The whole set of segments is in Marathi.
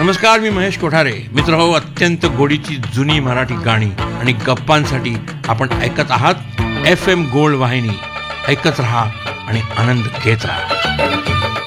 नमस्कार, मी महेश कोठारे. मित्र हो, अत्यंत गोडीची जुनी मराठी गाणी आणि गप्पांसाठी आपण ऐकत आहात FM गोल्ड वाहिनी. ऐकत रहा आणि आनंद घेत राहा.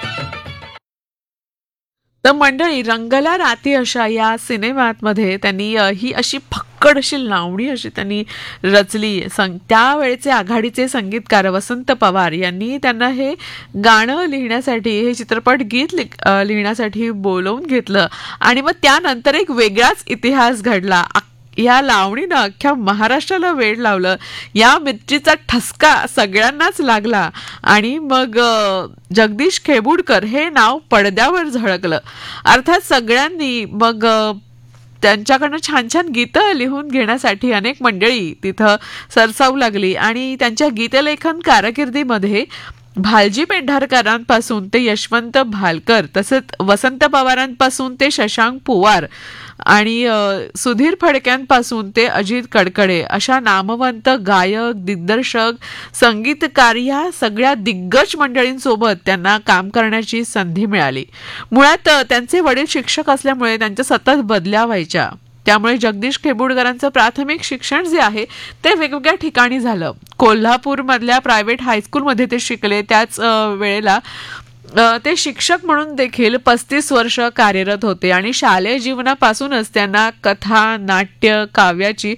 तर मंडळी, रंगला राती अशा या सिनेमात मध्ये त्यांनी ही अशी फक्कड अशी लावणी अशी त्यांनी रचली. त्यावेळेचे आघाडीचे संगीतकार वसंत पवार यांनी त्यांना हे गाणं लिहिण्यासाठी, हे चित्रपट गीत लिहिण्यासाठी बोलवून घेतलं आणि मग त्यानंतर एक वेगळाच इतिहास घडला. या लावणीनं अख्ख्या महाराष्ट्राला वेड लावलं. या मिरचीचा ठसका सगळ्यांनाच लागला आणि मग जगदीश खेबुडकर हे नाव पडद्यावर झळकलं. अर्थात सगळ्यांनी मग त्यांच्याकडनं छान छान गीतं लिहून घेण्यासाठी अनेक मंडळी तिथं सरसावू लागली आणि त्यांच्या गीतलेखन कारकिर्दीमध्ये भालजी पेंढारकरांपासून ते यशवंत भालकर, तसेच वसंत पवारांपासून ते शशांक पुवार आणि सुधीर फडक्यांपासून ते अजित कडकडे अशा नामवंत गायक, दिग्दर्शक, संगीतकार या सगळ्या दिग्गज मंडळींसोबत त्यांना काम करण्याची संधी मिळाली. मुळात त्यांचे वडील शिक्षक असल्यामुळे त्यांच्या सतत बदल्या व्हायच्या. त्यामुळे जगदीश खेबुडकरांचं प्राथमिक शिक्षण जे आहे ते वेगवेगळ्या ठिकाणी झालं. कोल्हापूरमधल्या प्रायव्हेट हायस्कूलमध्ये ते शिकले. त्याच वेळेला ते शिक्षक म्हणून देखील 35 वर्ष कार्यरत होते आणि शालेय जीवनापासूनच त्यांना कथा, नाट्य, काव्याची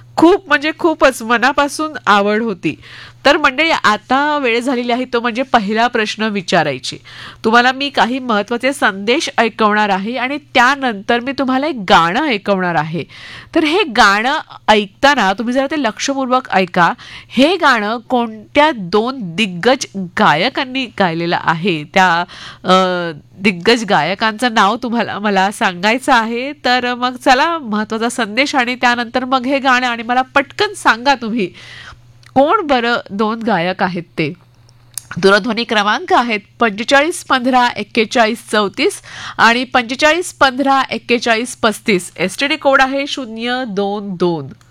खूपच मनापासून आवड होती. तर मंडळी, आता वेळ झालेली आहे तो म्हणजे पहिला प्रश्न विचारायची. तुम्हाला मी काही महत्त्वाचे संदेश ऐकवणार आहे आणि त्यानंतर मी तुम्हाला एक गाणं ऐकवणार आहे. तर हे गाणं ऐकताना तुम्ही जरा ते लक्षपूर्वक ऐका. हे गाणं कोणत्या 2 दिग्गज गायकांनी गायलेलं आहे, त्या दिग्गज गायकांचं नाव तुम्हाला मला सांगायचं आहे. तर मग चला, महत्त्वाचा संदेश आणि त्यानंतर मग हे गाणं, आणि मला पटकन सांगा तुम्ही कोण बरं 2 गायक आहेत ते. दूरध्वनी क्रमांक आहेत 45 15 41 34 आणि 45 15 41 35. STD कोड आहे 022.